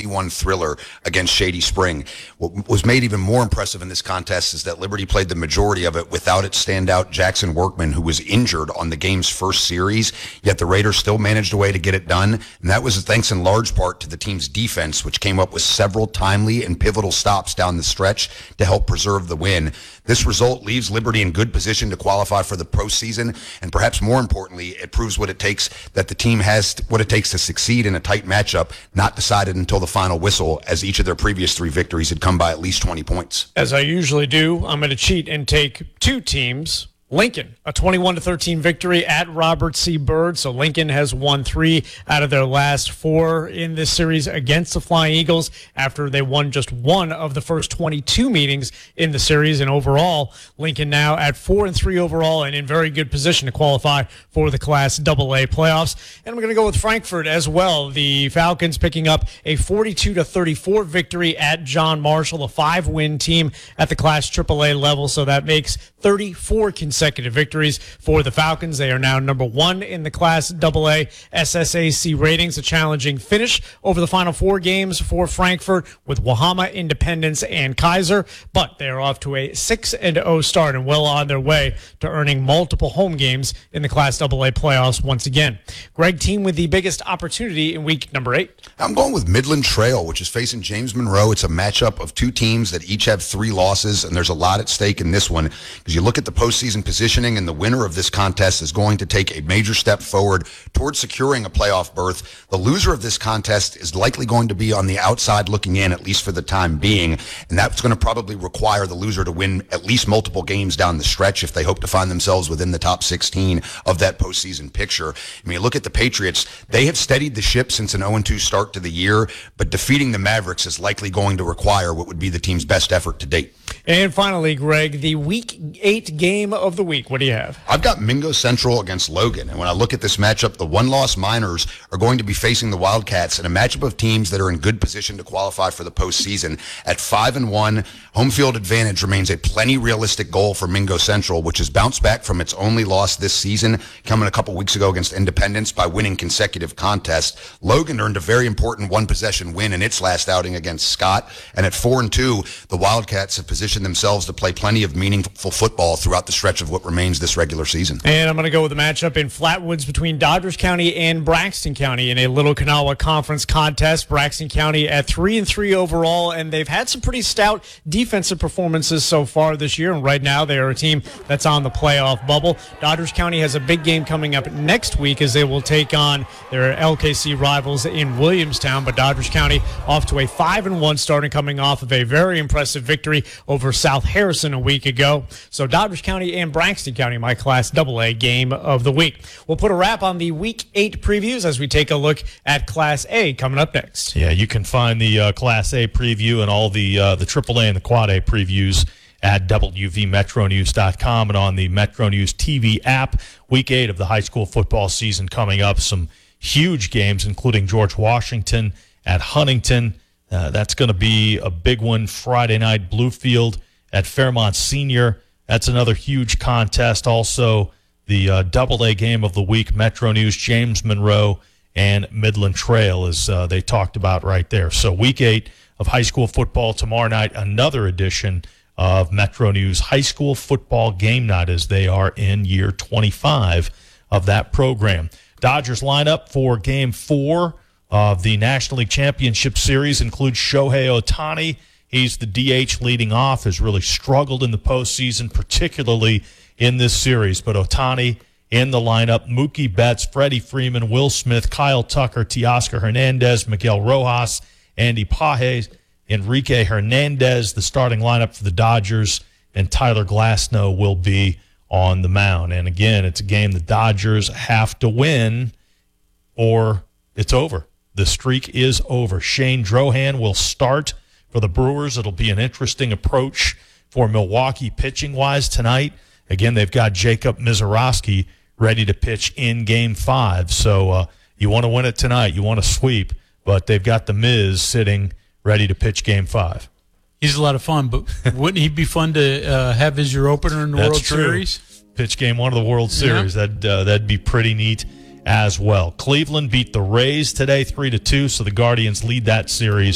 3-1 thriller against Shady Spring. What was made even more impressive in this contest is that Liberty played the majority of it without its standout Jackson Workman, who was injured on the game's first series, yet the Raiders still managed a way to get it done, and that was thanks in large part to the team's defense, which came up with several timely and pivotal stops down the stretch to help preserve the win. This result leaves Liberty in good position to qualify for the postseason, and perhaps more importantly, it proves what it takes that the team has, what it takes to succeed in a tight matchup, not decided until the final whistle, as each of their previous 3 victories had come by at least 20 points. As I usually do, I'm going to cheat and take 2 teams. Lincoln, a 21-13 victory at Robert C. Byrd. So Lincoln has won 3 out of their last 4 in this series against the Flying Eagles after they won just 1 of the first 22 meetings in the series. And overall, Lincoln now at 4-3 overall and in very good position to qualify for the Class AA playoffs. And I'm going to go with Frankfort as well. The Falcons picking up a 42-34 victory at John Marshall, a 5-win team at the Class AAA level. So that makes 34 consecutive victories for the Falcons. They are now number 1 in the Class AA SSAC ratings. A challenging finish over the final 4 games for Frankfurt with Wahama, Independence, and Kaiser, but they are off to a 6-0 start and well on their way to earning multiple home games in the Class AA playoffs once again. Greg, team with the biggest opportunity in week number 8. I'm going with Midland Trail, which is facing James Monroe. It's a matchup of 2 teams that each have 3 losses, and there's a lot at stake in this one because you look at the postseason positioning, and the winner of this contest is going to take a major step forward towards securing a playoff berth. The loser of this contest is likely going to be on the outside looking in, at least for the time being, and that's going to probably require the loser to win at least multiple games down the stretch if they hope to find themselves within the top 16 of that postseason picture. I mean, you look at the Patriots, they have steadied the ship since an 0-2 start to the year, but defeating the Mavericks is likely going to require what would be the team's best effort to date. And finally, Greg, the week 8 game of the week. What do you have? I've got Mingo Central against Logan, and when I look at this matchup, the 1-loss Miners are going to be facing the Wildcats in a matchup of teams that are in good position to qualify for the postseason. At 5-1, home field advantage remains a plenty realistic goal for Mingo Central, which has bounced back from its only loss this season, coming a couple weeks ago against Independence by winning consecutive contests. Logan earned a very important 1-possession win in its last outing against Scott, and at 4-2, the Wildcats have positioned themselves to play plenty of meaningful football throughout the stretch of what remains this regular season. And I'm going to go with a matchup in Flatwoods between Dodgers County and Braxton County in a Little Kanawha Conference contest. Braxton County at 3-3 overall, and they've had some pretty stout defensive performances so far this year, and right now they are a team that's on the playoff bubble. Dodgers County has a big game coming up next week as they will take on their LKC rivals in Williamstown, but Dodgers County off to a 5-1 start and coming off of a very impressive victory over South Harrison a week ago. So Dodgers County and Braxton County, my Class AA game of the week. We'll put a wrap on the Week 8 previews as we take a look at Class A coming up next. Yeah, you can find the Class A preview and all the AAA and the Quad A previews at WVMetroNews.com and on the Metro News TV app. Week 8 of the high school football season coming up. Some huge games, including George Washington at Huntington. That's going to be a big one Friday night. Bluefield at Fairmont Senior. That's another huge contest. Also, the AA game of the week, Metro News, James Monroe, and Midland Trail, as they talked about right there. So Week 8 of high school football tomorrow night, another edition of Metro News High School Football Game Night as they are in year 25 of that program. Dodgers lineup for Game 4 of the National League Championship Series includes Shohei Ohtani. He's the DH leading off, has really struggled in the postseason, particularly in this series. But Ohtani in the lineup, Mookie Betts, Freddie Freeman, Will Smith, Kyle Tucker, Teoscar Hernandez, Miguel Rojas, Andy Pages, Enrique Hernandez, the starting lineup for the Dodgers, and Tyler Glasnow will be on the mound. And again, it's a game the Dodgers have to win or it's over. The streak is over. Shane Drohan will start for the Brewers. It'll be an interesting approach for Milwaukee pitching-wise tonight. Again, they've got Jacob Mizorowski ready to pitch in Game 5. So you want to win it tonight. You want to sweep. But they've got the Miz sitting ready to pitch Game 5. He's a lot of fun, but wouldn't he be fun to have as your opener in the World Series? Pitch Game 1 of the World Series. Yeah. That'd be pretty neat as well. Cleveland beat the Rays today 3-2, so the Guardians lead that series